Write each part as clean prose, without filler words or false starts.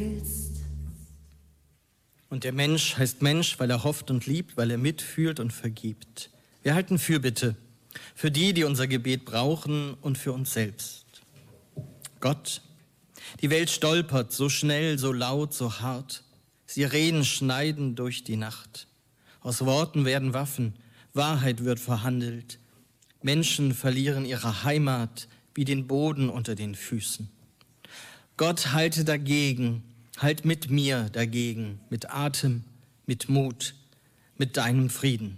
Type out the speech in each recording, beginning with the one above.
Und der Mensch heißt Mensch, weil er hofft und liebt, weil er mitfühlt und vergibt. Wir halten Fürbitte für die, die unser Gebet brauchen und für uns selbst. Gott, die Welt stolpert so schnell, so laut, so hart. Sirenen schneiden durch die Nacht. Aus Worten werden Waffen, Wahrheit wird verhandelt. Menschen verlieren ihre Heimat wie den Boden unter den Füßen. Gott, halte dagegen, halt mit mir dagegen, mit Atem, mit Mut, mit deinem Frieden.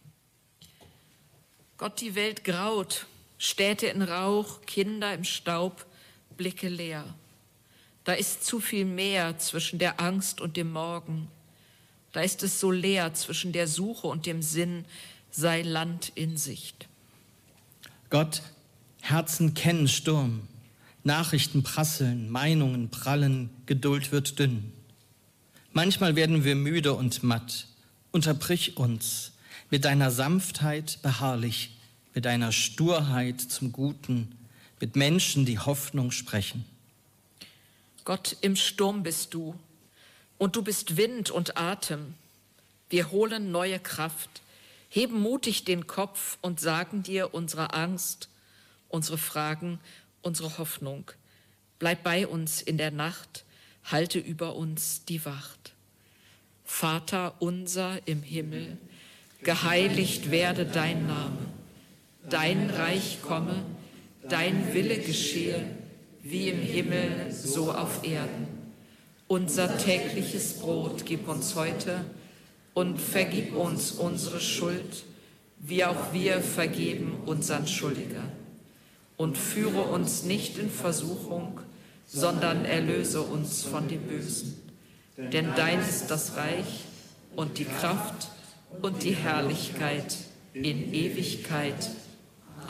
Gott, die Welt graut, Städte in Rauch, Kinder im Staub, Blicke leer. Da ist zu viel mehr zwischen der Angst und dem Morgen. Da ist es so leer zwischen der Suche und dem Sinn, sei Land in Sicht. Gott, Herzen kennen Sturm, Nachrichten prasseln, Meinungen prallen, Geduld wird dünn. Manchmal werden wir müde und matt. Unterbrich uns mit deiner Sanftheit beharrlich, mit deiner Sturheit zum Guten, mit Menschen, die Hoffnung sprechen. Gott, im Sturm bist du und du bist Wind und Atem. Wir holen neue Kraft, heben mutig den Kopf und sagen dir unsere Angst, unsere Fragen, unsere Hoffnung. Bleib bei uns in der Nacht, halte über uns die Wacht. Vater unser im Himmel, geheiligt werde dein Name. Dein Reich komme, dein Wille geschehe, wie im Himmel, so auf Erden. Unser tägliches Brot gib uns heute und vergib uns unsere Schuld, wie auch wir vergeben unseren Schuldigern. Und führe uns nicht in Versuchung, sondern erlöse uns von dem Bösen. Denn dein ist das Reich und die Kraft und die Herrlichkeit in Ewigkeit.